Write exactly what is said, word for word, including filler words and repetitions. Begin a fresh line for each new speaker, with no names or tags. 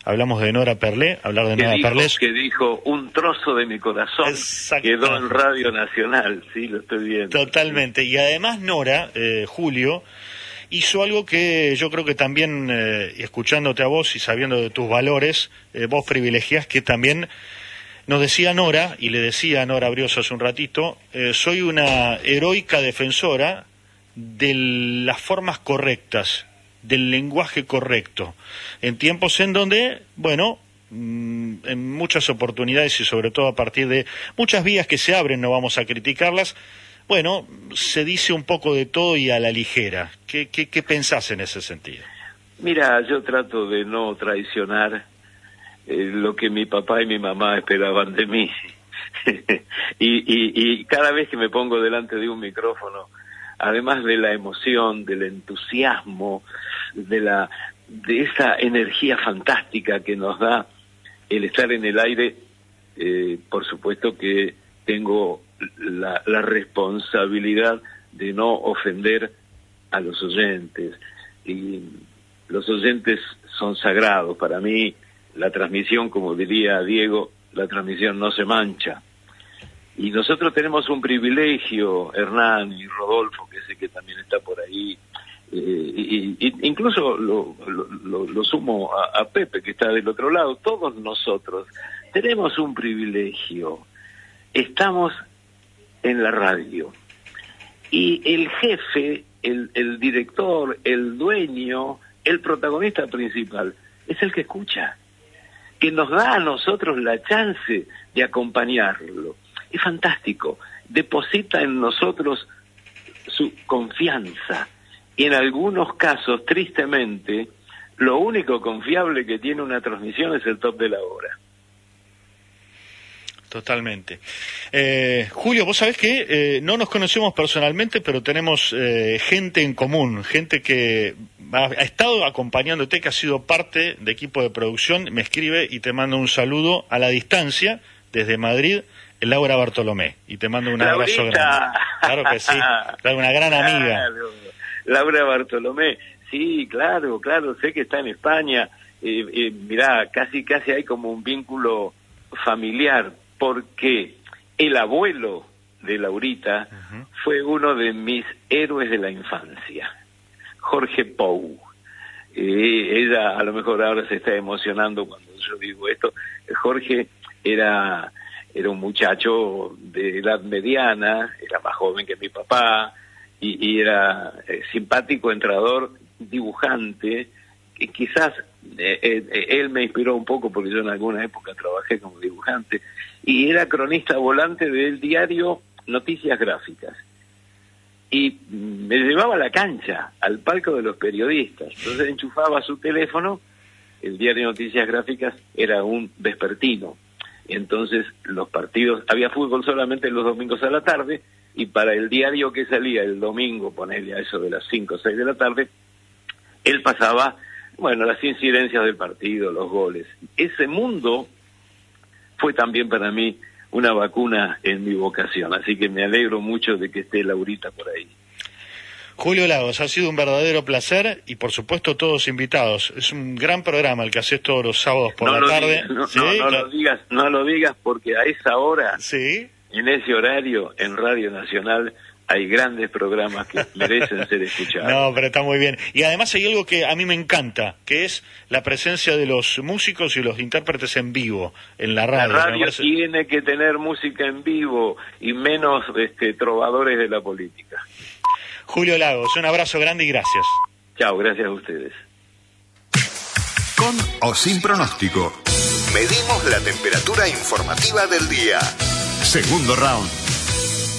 hablamos de Nora Perlé, hablar de
que
Nora
dijo,
Perlé.
Que dijo, un trozo de mi corazón quedó en Radio Nacional, sí, lo estoy viendo.
Totalmente, y además Nora, eh, Julio, hizo algo que yo creo que también, eh, escuchándote a vos y sabiendo de tus valores, eh, vos privilegiás que también nos decía Nora, y le decía a Nora Brioso hace un ratito, eh, soy una heroica defensora de las formas correctas, del lenguaje correcto, en tiempos en donde, bueno, en muchas oportunidades y sobre todo a partir de muchas vías que se abren, no vamos a criticarlas, bueno, se dice un poco de todo y a la ligera. ¿Qué, qué, qué pensás en ese sentido?
Mira, yo trato de no traicionar eh, lo que mi papá y mi mamá esperaban de mí. y, y, y cada vez que me pongo delante de un micrófono, además de la emoción, del entusiasmo, de la de esa energía fantástica que nos da el estar en el aire, eh, por supuesto que tengo la, la responsabilidad de no ofender a los oyentes. Y los oyentes son sagrados. Para mí, la transmisión, como diría Diego, la transmisión no se mancha. Y nosotros tenemos un privilegio, Hernán y Rodolfo, que sé que también está por ahí, eh, y, y incluso lo, lo, lo, lo sumo a, a Pepe, que está del otro lado. Todos nosotros tenemos un privilegio. Estamos en la radio. Y el jefe, el, el director, el dueño, el protagonista principal, es el que escucha, que nos da a nosotros la chance de acompañarlo. Es fantástico, deposita en nosotros su confianza, y en algunos casos, tristemente, lo único confiable que tiene una transmisión es el top de la hora.
Totalmente. Eh, Julio, vos sabés que eh, no nos conocemos personalmente, pero tenemos eh, gente en común, gente que ha, ha estado acompañándote, que ha sido parte de equipo de producción, me escribe y te mando un saludo a la distancia, desde Madrid, Laura Bartolomé, y te mando un
Laurita.
abrazo grande. Claro que sí, claro, una gran amiga.
Claro. Laura Bartolomé, sí, claro, claro, sé que está en España, eh, eh, mirá, casi casi hay como un vínculo familiar, porque el abuelo de Laurita uh-huh. fue uno de mis héroes de la infancia, Jorge Pou. Eh, ella a lo mejor ahora se está emocionando cuando yo digo esto. Jorge era, era un muchacho de edad mediana, era más joven que mi papá, y, y era eh, simpático, entrador, dibujante, que quizás eh, eh, él me inspiró un poco porque yo en alguna época trabajé como dibujante, y era cronista volante del diario Noticias Gráficas, y me llevaba a la cancha, al palco de los periodistas. Entonces enchufaba su teléfono, el diario Noticias Gráficas era un vespertino, entonces los partidos, había fútbol solamente los domingos a la tarde, y para el diario que salía el domingo, ponerle a eso de las cinco o seis de la tarde, él pasaba, bueno, las incidencias del partido, los goles. Ese mundo fue también para mí una vacuna en mi vocación, así que me alegro mucho de que esté Laurita por ahí.
Julio Lagos, ha sido un verdadero placer, y por supuesto todos invitados. Es un gran programa el que haces todos los sábados por
no
la tarde.
Digas, no,
¿Sí?
no, no
claro.
lo digas, no lo digas, porque a esa hora,
¿sí?
En ese horario, en Radio Nacional, hay grandes programas que merecen ser escuchados.
No, pero está muy bien. Y además hay algo que a mí me encanta, que es la presencia de los músicos y los intérpretes en vivo en la radio.
La radio
parece...
tiene que tener música en vivo y menos este, trovadores de la política.
Julio Lagos, un abrazo grande y gracias.
Chao, gracias a ustedes.
Con o sin pronóstico. Medimos la temperatura informativa del día. Segundo round.